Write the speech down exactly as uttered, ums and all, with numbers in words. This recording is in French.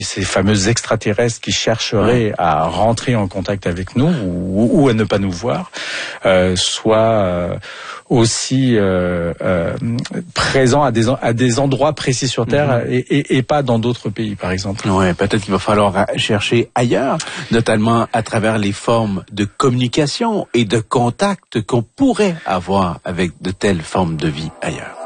ces fameux extraterrestres qui chercheraient à rentrer en contact avec nous ou, ou à ne pas nous voir, euh, soient euh, aussi euh, euh, présents à des, à des endroits précis sur Terre mmh. et, et, et pas dans d'autres pays, par exemple. Ouais, peut-être qu'il va falloir chercher ailleurs, notamment à travers les formes de communication et de contact qu'on pourrait avoir avec de telles formes de vie ailleurs.